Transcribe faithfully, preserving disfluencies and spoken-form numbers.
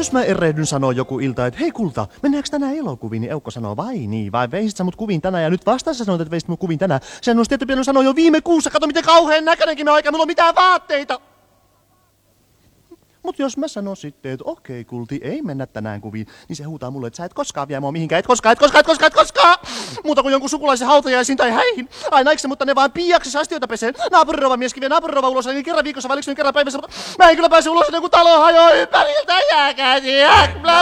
Jos mä erehdyn sanoa joku ilta, että hei kulta, mennäänkö tänään elokuviin, niin Eukko sanoo, vai niin, vai veisit sä mut kuviin tänään, ja nyt vastaan sä sanoit, että veisit mut kuviin tänään. Sehän olisi tietty pitänyt sanoa jo viime kuussa, kato miten kauhean näköinenkin mä aika, mulla on mitään vaatteita. Mut jos mä sanon sitten, että okei kulti, ei mennä tänään kuviin, niin se huutaa mulle, että sä et koskaan vie mua mihinkään, et koskaan, et koskaan, et koskaan, et koskaan! Muuta kuin jonkun sukulaisen hautajaisiin tai häihin. Aina eikö se, mutta ne vaan piiaksessa astioita peseen. Naapurirova mieskin vie naapurirova ulos, niin kerran viikossa, vai kerran päivässä, mutta mä en kyllä pääse ulos, ennen kuin talo hajoaa ympäriltä, jääkää siellä.